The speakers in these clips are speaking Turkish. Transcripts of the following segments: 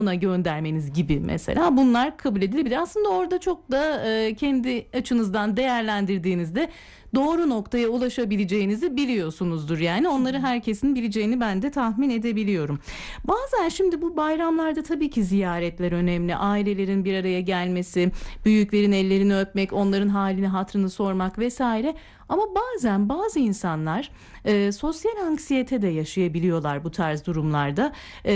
göndermeniz gibi mesela, bunlar kabul edilebilir. Aslında orada çok da kendi açınızdan değerlendirdiğinizde doğru noktaya ulaşabileceğinizi biliyorsunuzdur. Yani onları herkesin bileceğini ben de tahmin edebiliyorum. Bazen şimdi bu bayramlarda tabii ki ziyaretler önemli. Ailelerin bir araya gelmesi, büyüklerin ellerini öpmek, onların halini hatırını sormak vesaire. Ama bazen bazı insanlar sosyal anksiyete de yaşayabiliyorlar bu tarz durumlarda.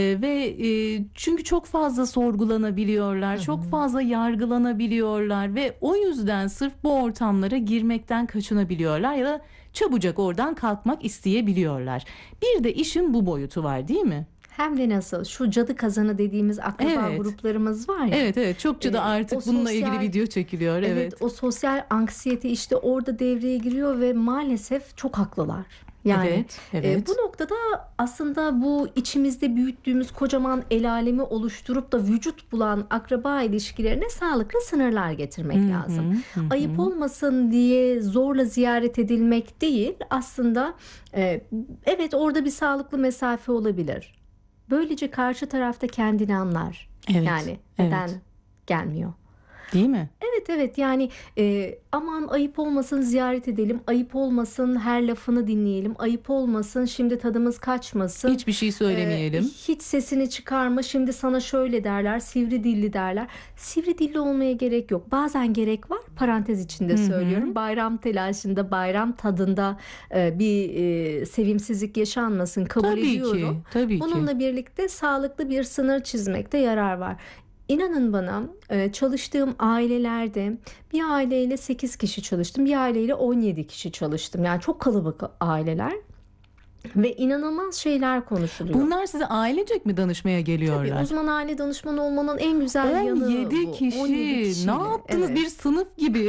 Çünkü çok fazla sorgulanabiliyorlar, çok fazla yargılanabiliyorlar ve o yüzden sırf bu ortamlara girmekten kaçınabiliyorlar ya da çabucak oradan kalkmak isteyebiliyorlar. Bir de işin bu boyutu var, değil mi? Hem de nasıl, şu cadı kazanı dediğimiz akraba Evet. gruplarımız var ya. Evet, çokça da artık bununla ilgili video çekiliyor. Evet. O sosyal anksiyete işte orada devreye giriyor ve maalesef çok haklılar. Yani evet. Bu noktada aslında bu içimizde büyüttüğümüz kocaman el alemi oluşturup da vücut bulan akraba ilişkilerine sağlıklı sınırlar getirmek lazım. Ayıp olmasın diye zorla ziyaret edilmek değil, aslında evet, orada bir sağlıklı mesafe olabilir. Böylece karşı tarafta kendini anlar. Evet, Yani neden gelmiyor? Değil mi? Evet, yani aman ayıp olmasın ziyaret edelim, ayıp olmasın her lafını dinleyelim, ayıp olmasın şimdi tadımız kaçmasın. Hiçbir şey söylemeyelim. Hiç sesini çıkarma, şimdi sana şöyle derler, sivri dilli derler. Sivri dilli olmaya gerek yok. Bazen gerek var, parantez içinde söylüyorum. Bayram telaşında, bayram tadında bir sevimsizlik yaşanmasın, kabul ediyorum. Tabii ki. Bununla birlikte sağlıklı bir sınır çizmekte yarar var. İnanın bana, çalıştığım ailelerde bir aileyle 8 kişi çalıştım, bir aileyle 17 kişi çalıştım. Yani çok kalabalık aileler ve inanılmaz şeyler konuşuluyor. Bunlar size ailecek mi danışmaya geliyorlar? Tabii, uzman aile danışmanı olmanın en güzel yanı bu. 17 kişi. Ne yaptınız? Evet. Bir sınıf gibi.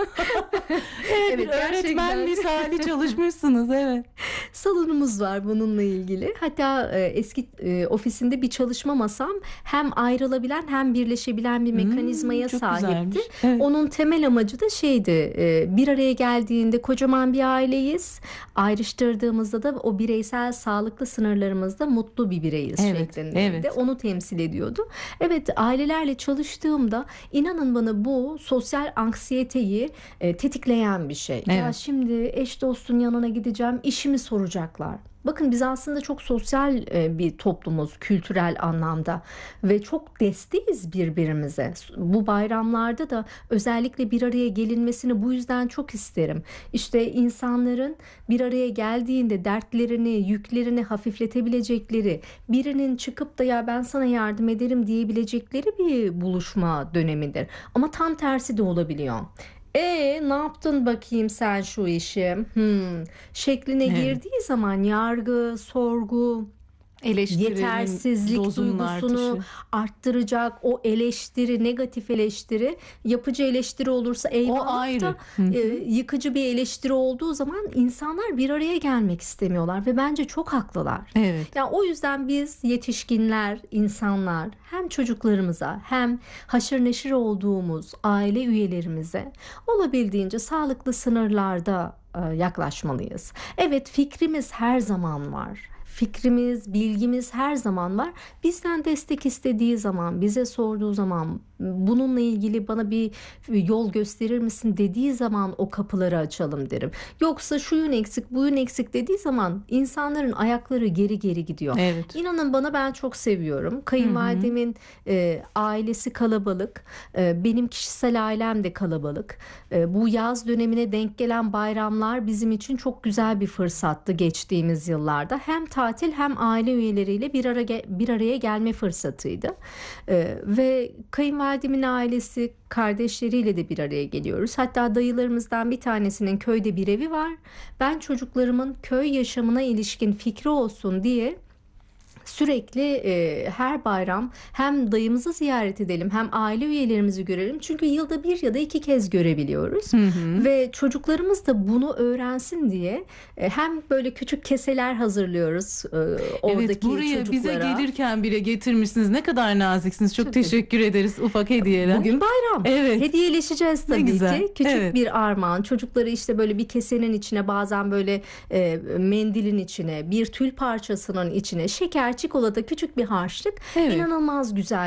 Evet, öğretmen misali çalışmışsınız. Evet. Salonumuz var bununla ilgili. Hatta eski ofisinde bir çalışma masam hem ayrılabilen hem birleşebilen bir mekanizmaya sahipti. Evet. Onun temel amacı da şeydi. Bir araya geldiğinde kocaman bir aileyiz. Ayrıştırdığımızda da o bireysel sağlıklı sınırlarımızda mutlu bir bireyiz şeklinde. Evet. Onu temsil ediyordu. Evet, ailelerle çalıştığımda inanın bana bu sosyal anksiyeteyi tetikleyen bir şey. Evet. Ya şimdi eş dostun yanına gideceğim, işimi soracaklar. Bakın biz aslında çok sosyal bir toplumuz kültürel anlamda ve çok desteğiz birbirimize. Bu bayramlarda da özellikle bir araya gelinmesini bu yüzden çok isterim. İşte insanların bir araya geldiğinde dertlerini, yüklerini hafifletebilecekleri, birinin çıkıp da ya ben sana yardım ederim diyebilecekleri bir buluşma dönemidir. Ama tam tersi de olabiliyor. Ne yaptın bakayım sen şu işi şekline girdiği zaman yargı, sorgu, yetersizlik duygusunu arttıracak, o eleştiri, negatif eleştiri, yapıcı eleştiri olursa eyvallah da yıkıcı bir eleştiri olduğu zaman insanlar bir araya gelmek istemiyorlar ve bence çok haklılar. Evet. Yani o yüzden biz yetişkinler, insanlar hem çocuklarımıza hem haşır neşir olduğumuz aile üyelerimize olabildiğince sağlıklı sınırlarda yaklaşmalıyız. Evet, fikrimiz her zaman var. Fikrimiz, bilgimiz her zaman var. Bizden destek istediği zaman, bize sorduğu zaman, bununla ilgili bana bir yol gösterir misin dediği zaman o kapıları açalım derim. Yoksa şu yün eksik, bu yün eksik dediği zaman insanların ayakları geri geri gidiyor. Evet. İnanın bana, ben çok seviyorum. Kayınvalidemin ailesi kalabalık. Benim kişisel ailem de kalabalık. Bu yaz dönemine denk gelen bayramlar bizim için çok güzel bir fırsattı geçtiğimiz yıllarda. Hem tatil hem aile üyeleriyle bir araya gelme fırsatıydı. Ve kayınvalidemin ailesi kardeşleriyle de bir araya geliyoruz. Hatta dayılarımızdan bir tanesinin köyde bir evi var. Ben çocuklarımın köy yaşamına ilişkin fikri olsun diye sürekli her bayram hem dayımızı ziyaret edelim hem aile üyelerimizi görelim. Çünkü yılda bir ya da 2 kez görebiliyoruz. Ve çocuklarımız da bunu öğrensin diye hem böyle küçük keseler hazırlıyoruz oradaki evet, buraya çocuklara. Bize gelirken bile getirmişsiniz. Ne kadar naziksiniz. Çok teşekkür ederiz. Ufak hediyeler. Bugün bayram. Evet. Hediyeleşeceğiz tabii ki. Küçük bir armağan. Çocukları işte böyle bir kesenin içine, bazen böyle mendilin içine, bir tül parçasının içine şeker, çikolata, küçük bir harçlık Evet. inanılmaz güzel